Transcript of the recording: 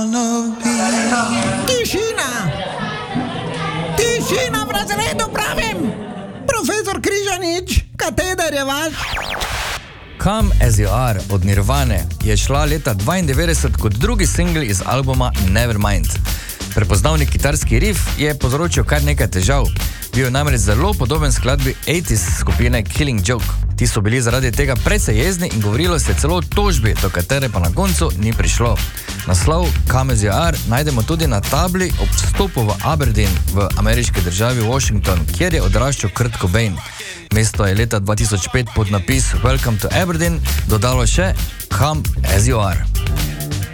Tišina v razredu, pravim! Profesor Križanič, kateder je vaš? Come As You Are od Nirvane je šla leta 92 kot drugi singl iz albuma Nevermind. Prepoznavni kitarski riff je povzročil kar nekaj težav. Bil je namreč zelo podoben skladbi 80s skupine Killing Joke. Ti so bili zaradi tega precej jezni in govorilo se celo o tožbi, do katere pa na koncu ni prišlo. Naslov Come As You Are najdemo tudi na tabli ob vstopu v Aberdeen v ameriški državi Washington, kjer je odraščal Kurt Cobain. Mesto je leta 2005 pod napis Welcome to Aberdeen dodalo še Come As You Are.